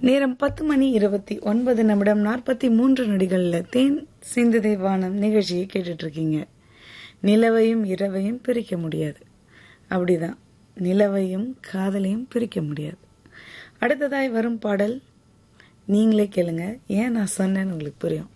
நேரம் 10:29 தேன் சிந்துதை வானம் நிகழ்ச்சியை கேட்டுட்டு இருக்கீங்க. நிலவையும் இரவையும் பிரிக்க முடியாது, அப்படிதான் நிலவையும் காதலையும் பிரிக்க முடியாது. அடுத்ததாய் வரும் பாடல் நீங்களே கேளுங்க, ஏன் நான் சொன்னேன்னு உங்களுக்கு புரியும்.